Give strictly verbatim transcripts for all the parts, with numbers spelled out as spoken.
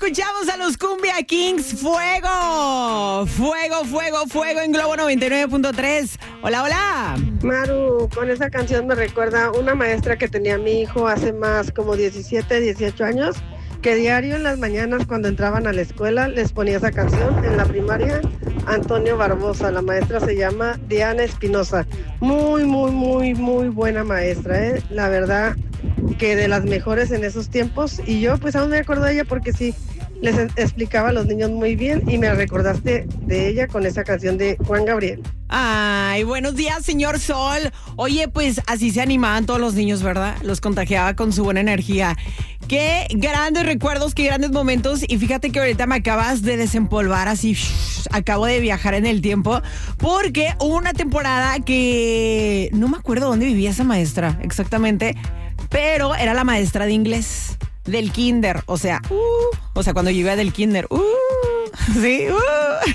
escuchamos a los Cumbia Kings. ¡Fuego! ¡Fuego, fuego, fuego! En Globo noventa y nueve punto tres. Hola, hola. Maru, con esa canción me recuerda una maestra que tenía mi hijo hace más como diecisiete, dieciocho años, que diario en las mañanas cuando entraban a la escuela les ponía esa canción. En la primaria, Antonio Barbosa, la maestra se llama Diana Espinosa. Muy, muy, muy, muy buena maestra, ¿eh? La verdad que de las mejores en esos tiempos. Y yo pues aún me acuerdo de ella porque sí, les explicaba a los niños muy bien y me recordaste de ella con esa canción de Juan Gabriel. Ay, buenos días, señor Sol. Oye, pues así se animaban todos los niños, ¿verdad? Los contagiaba con su buena energía. Qué grandes recuerdos, qué grandes momentos. Y fíjate que ahorita me acabas de desempolvar así. Shh, acabo de viajar en el tiempo porque hubo una temporada que no me acuerdo dónde vivía esa maestra exactamente, pero era la maestra de inglés del kinder. O sea, uh, o sea, cuando yo iba del kinder, uh, sí, uh.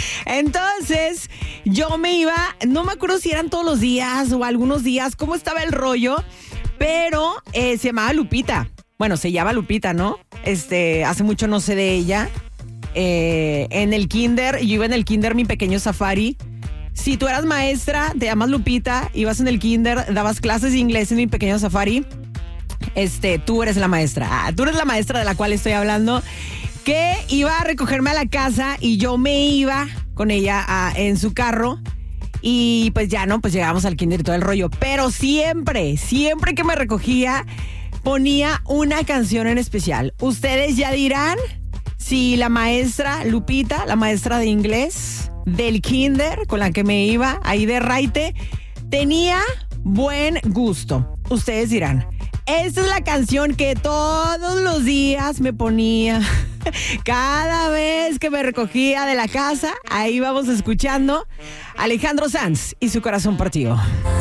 Entonces, yo me iba, no me acuerdo si eran todos los días o algunos días, cómo estaba el rollo, pero eh, se llamaba Lupita. Bueno, se llama Lupita, ¿no? Este, hace mucho no sé de ella. Eh, en el kinder, yo iba en el kinder Mi Pequeño Safari. Si tú eras maestra, te llamas Lupita, ibas en el kinder, dabas clases de inglés en Mi Pequeño Safari, este, tú eres la maestra. Ah, tú eres la maestra de la cual estoy hablando, que iba a recogerme a la casa y yo me iba con ella a, en su carro. Y pues ya, ¿no? Pues llegábamos al kinder y todo el rollo. Pero siempre, siempre que me recogía, ponía una canción en especial. Ustedes ya dirán si la maestra Lupita, la maestra de inglés del kinder con la que me iba ahí de raite, tenía buen gusto. Ustedes dirán, esta es la canción que todos los días me ponía. Cada vez que me recogía de la casa, ahí vamos escuchando Alejandro Sanz y Su Corazón Partido.